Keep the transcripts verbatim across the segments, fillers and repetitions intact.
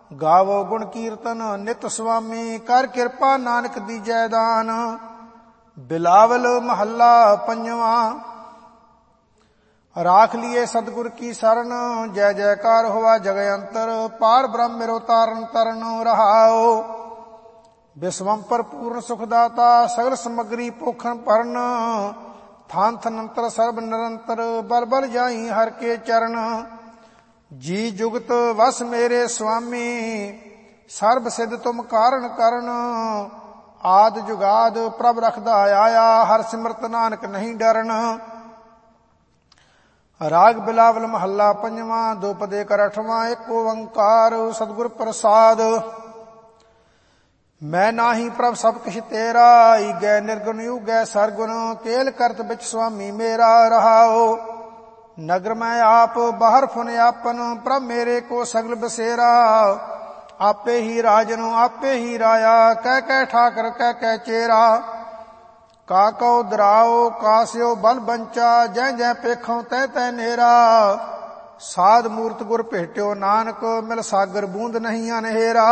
ਗਾਵੋ ਗੁਣ ਕੀਰਤਨ ਨਿਤ ਸੁਆਮੀ, ਕਰ ਕਿਰਪਾ ਨਾਨਕ ਦੀਜੈ ਦਾਨ। ਬਿਲਾਵਲ ਮਹੱਲਾ ਪੰਜਵਾਂ। ਰਾਖ ਲੀਏ ਸਤਿਗੁਰ ਕੀ ਸਰਣ, ਜੈ ਜੈਕਾਰ ਹੋਵਾ ਜਗ ਅੰਤਰ। ਪਾਰ ਬ੍ਰਹਮ ਮੇਰੋ ਤਾਰਨ ਤਰਨ ਰਹਾਓ। ਬਿਸਵੰਪਰ ਪੂਰਨ ਸੁਖ ਦਾਤਾ, ਸਗਲ ਸਮਗਰੀ ਪੋਖਣ ਭਰਨ। ਥਾਨ ਥਨ ਅੰਤਰ ਸਰਬ ਨਿਰੰਤਰ, ਬਲ ਬਲ ਜਾਈ ਹਰ ਕੇ ਚਰਨ। ਜੀ ਜੁਗਤ ਵਸ ਮੇਰੇ ਸੁਆਮੀ, ਸਰਬ ਸਿਧ ਤੁਮ ਕਾਰਨ ਕਰਨ। ਆਦ ਜੁਗਾਦ ਪ੍ਰਭ ਰਖਦਾ ਆਇਆ, ਹਰ ਸਿਮਰਤ ਨਾਨਕ ਨਹੀਂ ਡਰਨ। ਰਾਗ ਬਿਲਾਵਲ ਮਹੱਲਾ ਪੰਜਵਾਂ। ਦੋ ਪਦੇ ਕਰ ਅਠਵਾਂ। ਇੱਕ ਓੰਕਾਰ ਸਤਿਗੁਰ ਪ੍ਰਸਾਦ। ਮੈਂ ਨਾਹੀ ਪ੍ਰਭ ਸਭ ਕਿਛ ਤੇਰਾ, ਈਗੈ ਨਿਰਗੁਣ ਯੂਗੈ ਸਰਗੁਣ। ਕੇਲ ਕਰਤ ਵਿੱਚ ਸੁਆਮੀ ਮੇਰਾ ਰਹਾਓ। ਨਗਰ ਮੈਂ ਆਪ ਬਾਹਰ ਫੁਨ ਆਪਨ, ਪ੍ਰਭ ਮੇਰੇ ਕੋ ਸਗਲ ਬਸੇਰਾ। ਆਪੇ ਹੀ ਰਾਜਨ ਆਪੇ ਹੀ ਰਾਇਆ, ਕਹਿ ਕਹਿ ਠਾਕਰ ਕਹਿ ਕਹਿ ਚੇਰਾ। ਕਾ ਕਉ ਦਰਾਓ ਕਾਸਿਓ ਬਲ ਬੰਚਾ, ਜੈ ਜੈ ਪੇਖੋਂ ਤੈ ਤੈ ਨੇਰਾ। ਸਾਧ ਮੂਰਤ ਗੁਰ ਭੇਟਿਓ ਨਾਨਕ, ਮਿਲ ਸਾਗਰ ਬੂੰਦ ਨਹੀਂ ਅਨਹੇਰਾ।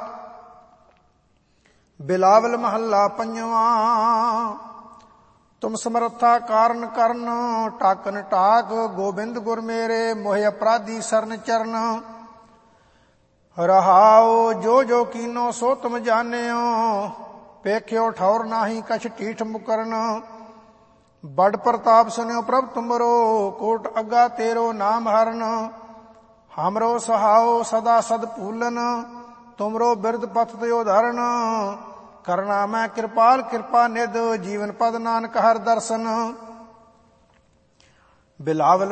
ਬਿਲਾਵਲ ਮਹੱਲਾ ਪੰਜਵਾਂ। ਤੁਮ ਸਮਰੱਥਾ ਕਾਰਨ ਕਰਨ, ਟਾਕਨ ਟਾਕ ਗੋਬਿੰਦ ਗੁਰ ਮੇਰੇ। ਮੋਹਿ ਅਪਰਾਧੀ ਸਰਨ ਚਰਨ ਰਹਾਓ। ਜੋ ਜੋ ਕੀਨੋ ਸੋ ਤੁਮ ਜਾਣਿਓ, ਪੇਖਿਓ ਠੌਰ ਨਾਹੀ ਕਛ ਢੀਠ ਮੁਕਰਨ। ਬੜ ਪ੍ਰਤਾਪ ਸੁਨਿਓ ਪ੍ਰਭ ਤੁਮਰੋ, ਕੋਟ ਅੱਗਾ ਤੇਰੋ ਨਾਮ ਹਰਨ। ਹਮਰੋ ਸਹਾਓ ਸਦਾ ਸਦ ਭੂਲਨ, ਤੁਮਰੋ ਬਿਰਦ ਪਥ ਤਿਓ ਧਰਨ। ਕਰਨਾ ਮੈਂ ਕਿਰਪਾਲ ਕਿਰਪਾ ਨਿਧ, ਜੀਵਨ ਪਦ ਨਾਨਕ ਹਰ ਦਰਸ਼ਨ। ਬਿਲਾਵਲ